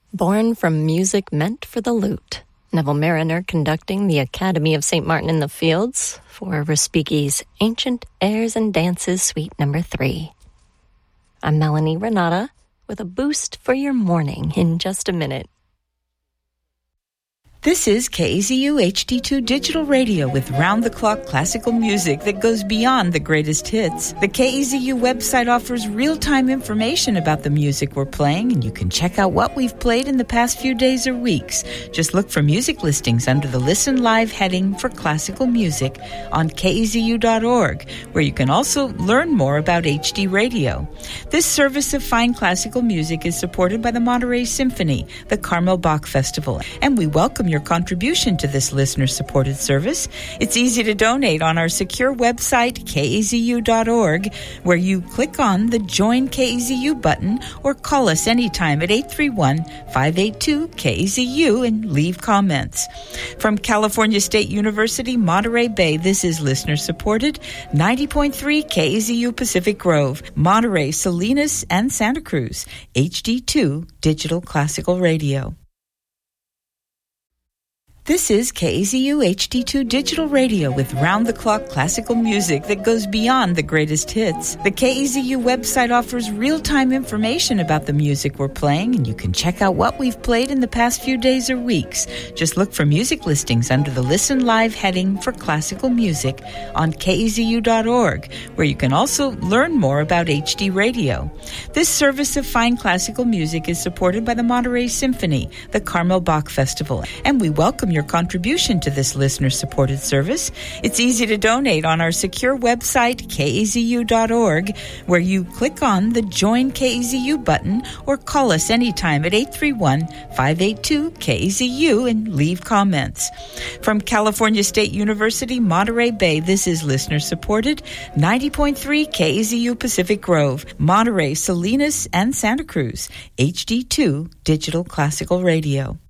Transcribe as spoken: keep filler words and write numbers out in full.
Born from music meant for the lute, Neville Mariner conducting the Academy of Saint Martin in the Fields for Respighi's Ancient Airs and Dances Suite Number three. I'm Melanie Renata with a boost for your morning in just a minute. This is K A Z U H D two Digital Radio with round-the-clock classical music that goes beyond the greatest hits. The K A Z U website offers real-time information about the music we're playing, and you can check out what we've played in the past few days or weeks. Just look for music listings under the Listen Live heading for classical music on K A Z U dot org, where you can also learn more about H D Radio. This service of fine classical music is supported by the Monterey Symphony, the Carmel Bach Festival, and we welcome your contribution to this listener-supported service. It's easy to donate on our secure website, K A Z U dot org, where you click on the Join K A Z U button or call us anytime at eight three one, five eight two, K A Z U and leave comments. From California State University, Monterey Bay, this is listener-supported ninety point three K A Z U Pacific Grove, Monterey, Salinas, and Santa Cruz, H D two Digital Classical Radio. This is K A Z U H D two Digital Radio with round-the-clock classical music that goes beyond the greatest hits. The K A Z U website offers real-time information about the music we're playing, and you can check out what we've played in the past few days or weeks. Just look for music listings under the Listen Live heading for classical music on K A Z U dot org, where you can also learn more about H D Radio. This service of fine classical music is supported by the Monterey Symphony, the Carmel Bach Festival, and we welcome your contribution to this listener-supported service. It's easy to donate on our secure website, K A Z U dot org, where you click on the Join K A Z U button or call us anytime at eight three one, five eight two, K A Z U and leave comments. From California State University, Monterey Bay, this is listener-supported ninety point three K A Z U Pacific Grove, Monterey, Salinas, and Santa Cruz, H D two Digital Classical Radio.